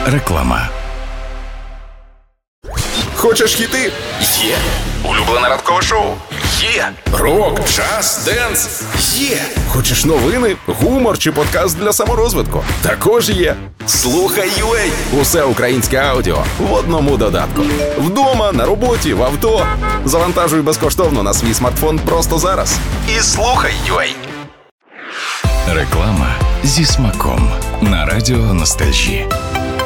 Реклама. Хочеш хіти? Є. Улюблене ранкове шоу? Є. Рок, джаз, денс? Є. Хочеш новини, гумор чи подкаст для саморозвитку? Також є. Слухай UA. Усе українське аудіо в одному додатку. Вдома, на роботі, в авто. Завантажуй безкоштовно на свій смартфон просто зараз. І слухай UA. Реклама зі смаком на радіо Ностальжі.